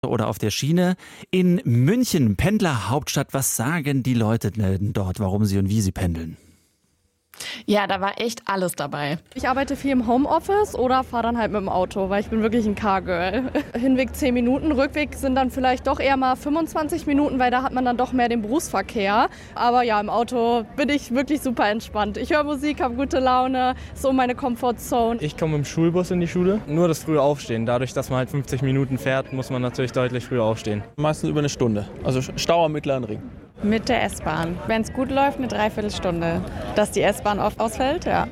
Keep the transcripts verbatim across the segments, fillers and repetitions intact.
oder auf der Schiene. In München, Pendlerhauptstadt, was sagen die Leute denn dort, warum sie und wie sie pendeln? Ja, da war echt alles dabei. Ich arbeite viel im Homeoffice oder fahre dann halt mit dem Auto, weil ich bin wirklich ein Car-Girl. Hinweg zehn Minuten, Rückweg sind dann vielleicht doch eher mal fünfundzwanzig Minuten, weil da hat man dann doch mehr den Berufsverkehr. Aber ja, im Auto bin ich wirklich super entspannt. Ich höre Musik, habe gute Laune, so meine Comfortzone. Ich komme im Schulbus in die Schule. Nur das frühe Aufstehen. Dadurch, dass man halt fünfzig Minuten fährt, muss man natürlich deutlich früher aufstehen. Meistens über eine Stunde. Also Stau am Mittleren Ring. Mit der S-Bahn. Wenn es gut läuft, eine Dreiviertelstunde. Dass die S-Bahn oft ausfällt, ja.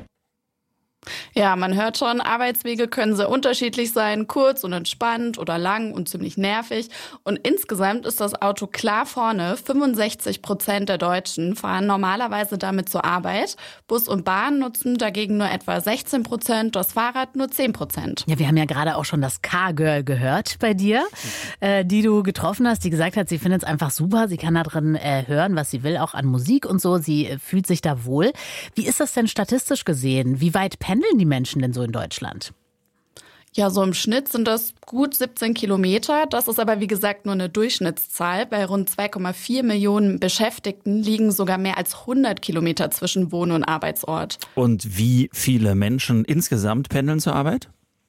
Ja, man hört schon, Arbeitswege können sehr unterschiedlich sein, kurz und entspannt oder lang und ziemlich nervig. Und insgesamt ist das Auto klar vorne. fünfundsechzig Prozent der Deutschen fahren normalerweise damit zur Arbeit. Bus und Bahn nutzen dagegen nur etwa sechzehn Prozent, das Fahrrad nur zehn Prozent. Ja, wir haben ja gerade auch schon das Car-Girl gehört bei dir, äh, die du getroffen hast, die gesagt hat, sie findet es einfach super. Sie kann da drin äh, hören, was sie will, auch an Musik und so. Sie äh, fühlt sich da wohl. Wie ist das denn statistisch gesehen? Wie weit pendeln die Menschen denn so in Deutschland? Ja, so im Schnitt sind das gut siebzehn Kilometer. Das ist aber wie gesagt nur eine Durchschnittszahl. Bei rund zwei Komma vier Millionen Beschäftigten liegen sogar mehr als hundert Kilometer zwischen Wohn- und Arbeitsort. Und wie viele Menschen insgesamt pendeln zur Arbeit?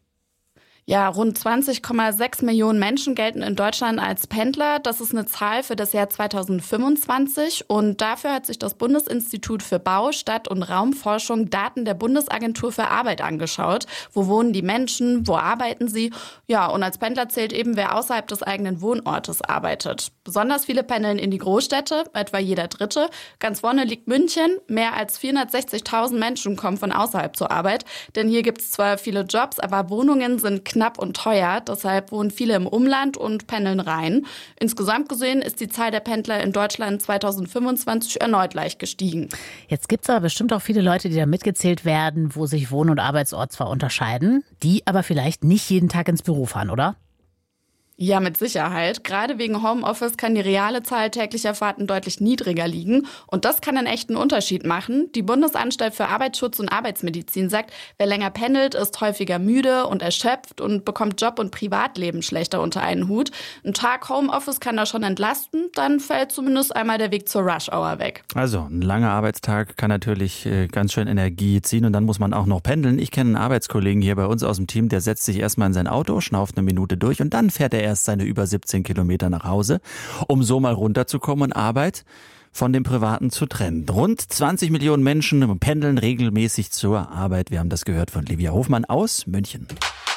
Ja, rund zwanzig Komma sechs Millionen Menschen gelten in Deutschland als Pendler. Das ist eine Zahl für das Jahr zweitausendfünfundzwanzig. Und dafür hat sich das Bundesinstitut für Bau-, Stadt- und Raumforschung Daten der Bundesagentur für Arbeit angeschaut. Wo wohnen die Menschen? Wo arbeiten sie? Ja, und als Pendler zählt eben, wer außerhalb des eigenen Wohnortes arbeitet. Besonders viele pendeln in die Großstädte, etwa jeder Dritte. Ganz vorne liegt München. Mehr als vierhundertsechzigtausend Menschen kommen von außerhalb zur Arbeit. Denn hier gibt es zwar viele Jobs, aber Wohnungen sind knapp und teuer. Deshalb wohnen viele im Umland und pendeln rein. Insgesamt gesehen ist die Zahl der Pendler in Deutschland zweitausendfünfundzwanzig erneut leicht gestiegen. Jetzt gibt es aber bestimmt auch viele Leute, die da mitgezählt werden, wo sich Wohn- und Arbeitsort zwar unterscheiden, die aber vielleicht nicht jeden Tag ins Büro fahren, oder? Ja, mit Sicherheit. Gerade wegen Homeoffice kann die reale Zahl täglicher Fahrten deutlich niedriger liegen. Und das kann einen echten Unterschied machen. Die Bundesanstalt für Arbeitsschutz und Arbeitsmedizin sagt, wer länger pendelt, ist häufiger müde und erschöpft und bekommt Job- und Privatleben schlechter unter einen Hut. Ein Tag Homeoffice kann da schon entlasten, dann fällt zumindest einmal der Weg zur Rush-Hour weg. Also ein langer Arbeitstag kann natürlich äh, ganz schön Energie ziehen und dann muss man auch noch pendeln. Ich kenne einen Arbeitskollegen hier bei uns aus dem Team, der setzt sich erstmal in sein Auto, schnauft eine Minute durch und dann fährt er erst seine über siebzehn Kilometer nach Hause, um so mal runterzukommen und Arbeit von dem Privaten zu trennen. Rund zwanzig Millionen Menschen pendeln regelmäßig zur Arbeit. Wir haben das gehört von Livia Hofmann aus München.